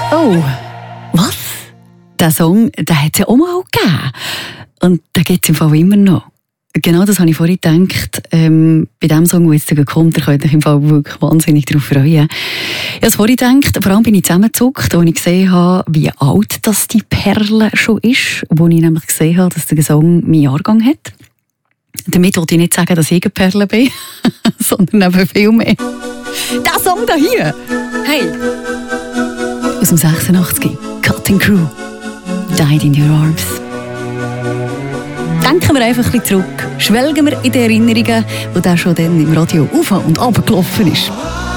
Oh, was? Den Song, den hat es ja auch mal gegeben. Und den gibt es im Fall immer noch. Genau das habe ich vorhin gedacht. Bei dem Song, der jetzt kommt, da könnt ihr euch im Fall wirklich wahnsinnig darauf freuen. Ich habe es vorhin gedacht, vor allem bin ich zusammengezuckt, als ich gesehen habe, wie alt das die Perle schon ist. Wo ich nämlich gesehen habe, dass der Song meinen Jahrgang hat. Damit wollte ich nicht sagen, dass ich eine Perle bin, sondern eben viel mehr. Der Song da hier! Hey! Aus dem 86. Cutting Crew. Died in Your Arms. Denken wir einfach ein bisschen zurück. Schwelgen wir in die Erinnerungen, wo der schon dann im Radio auf und runter gelaufen ist.